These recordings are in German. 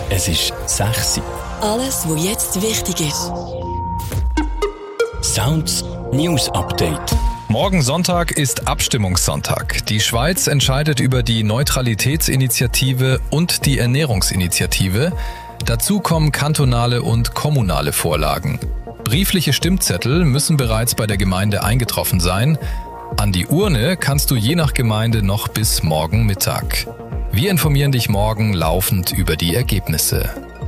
Es ist 6 Uhr. Alles, was jetzt wichtig ist. Sounds News Update. Morgen Sonntag ist Abstimmungssonntag. Die Schweiz entscheidet über die Neutralitätsinitiative und die Ernährungsinitiative. Dazu kommen kantonale und kommunale Vorlagen. Briefliche Stimmzettel müssen bereits bei der Gemeinde eingetroffen sein. An die Urne kannst du je nach Gemeinde noch bis morgen Mittag. Wir informieren dich morgen laufend über die Ergebnisse.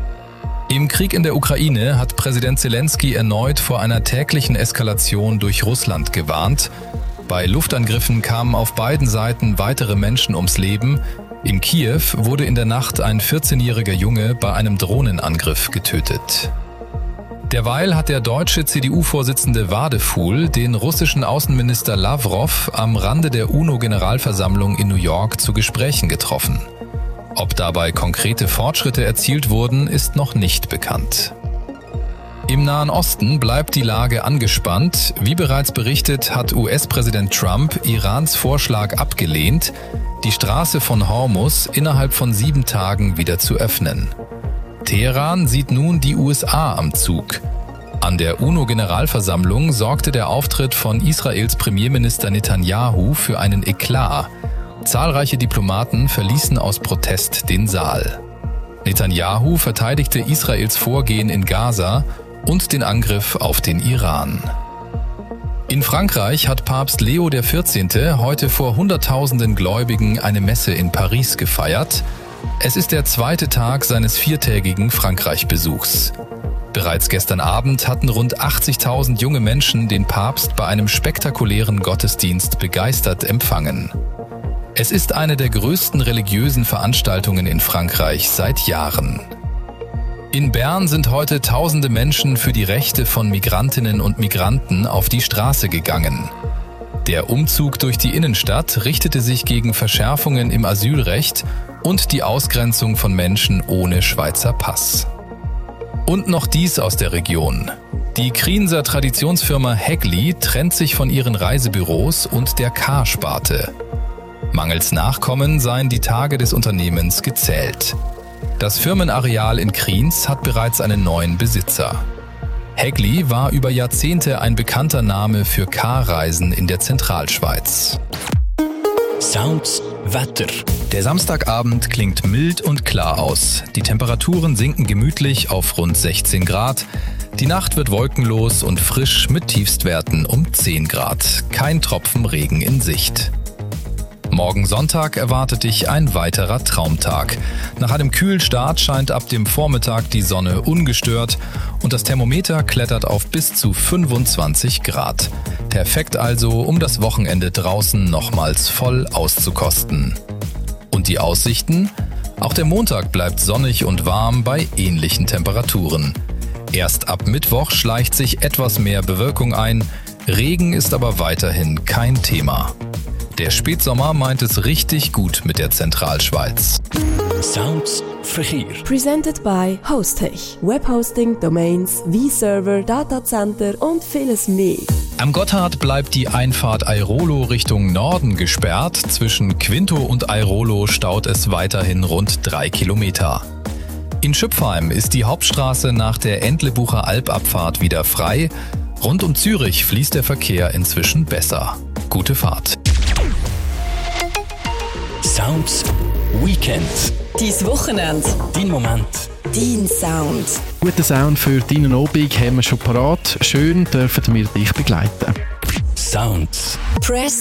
Im Krieg in der Ukraine hat Präsident Zelensky erneut vor einer täglichen Eskalation durch Russland gewarnt. Bei Luftangriffen kamen auf beiden Seiten weitere Menschen ums Leben. In Kiew wurde in der Nacht ein 14-jähriger Junge bei einem Drohnenangriff getötet. Derweil hat der deutsche CDU-Vorsitzende Wadefuhl den russischen Außenminister Lavrov am Rande der UNO-Generalversammlung in New York zu Gesprächen getroffen. Ob dabei konkrete Fortschritte erzielt wurden, ist noch nicht bekannt. Im Nahen Osten bleibt die Lage angespannt. Wie bereits berichtet, hat US-Präsident Trump Irans Vorschlag abgelehnt, die Straße von Hormuz innerhalb von 7 Tagen wieder zu öffnen. Teheran sieht nun die USA am Zug. An der UNO-Generalversammlung sorgte der Auftritt von Israels Premierminister Netanyahu für einen Eklat. Zahlreiche Diplomaten verließen aus Protest den Saal. Netanyahu verteidigte Israels Vorgehen in Gaza und den Angriff auf den Iran. In Frankreich hat Papst Leo XIV. Heute vor Hunderttausenden Gläubigen eine Messe in Paris gefeiert. Es ist der 2. Tag seines 4-tägigen Frankreich-Besuchs. Bereits gestern Abend hatten rund 80.000 junge Menschen den Papst bei einem spektakulären Gottesdienst begeistert empfangen. Es ist eine der größten religiösen Veranstaltungen in Frankreich seit Jahren. In Bern sind heute tausende Menschen für die Rechte von Migrantinnen und Migranten auf die Straße gegangen. Der Umzug durch die Innenstadt richtete sich gegen Verschärfungen im Asylrecht und die Ausgrenzung von Menschen ohne Schweizer Pass. Und noch dies aus der Region. Die Krienser Traditionsfirma Hägli trennt sich von ihren Reisebüros und der Car-Sparte. Mangels Nachkommen seien die Tage des Unternehmens gezählt. Das Firmenareal in Kriens hat bereits einen neuen Besitzer. Hägli war über Jahrzehnte ein bekannter Name für Car-Reisen in der Zentralschweiz. Sounds Wetter. Der Samstagabend klingt mild und klar aus. Die Temperaturen sinken gemütlich auf rund 16 Grad. Die Nacht wird wolkenlos und frisch mit Tiefstwerten um 10 Grad. Kein Tropfen Regen in Sicht. Morgen Sonntag erwartet dich ein weiterer Traumtag. Nach einem kühlen Start scheint ab dem Vormittag die Sonne ungestört und das Thermometer klettert auf bis zu 25 Grad. Perfekt also, um das Wochenende draußen nochmals voll auszukosten. Und die Aussichten? Auch der Montag bleibt sonnig und warm bei ähnlichen Temperaturen. Erst ab Mittwoch schleicht sich etwas mehr Bewölkung ein, Regen ist aber weiterhin kein Thema. Der Spätsommer meint es richtig gut mit der Zentralschweiz. Sounds Verkehr. Presented by Hostech. Webhosting, Domains, V-Server, Datacenter und vieles mehr. Am Gotthard bleibt die Einfahrt Airolo Richtung Norden gesperrt. Zwischen Quinto und Airolo staut es weiterhin rund 3 Kilometer. In Schüpfheim ist die Hauptstraße nach der Entlebucher Albabfahrt wieder frei. Rund um Zürich fließt der Verkehr inzwischen besser. Gute Fahrt. Sounds Weekend. Dein Wochenende. Dein Moment. Dein Sound. Guten Sound für deinen Abend haben wir schon parat. Schön dürfen wir dich begleiten. Sounds. Press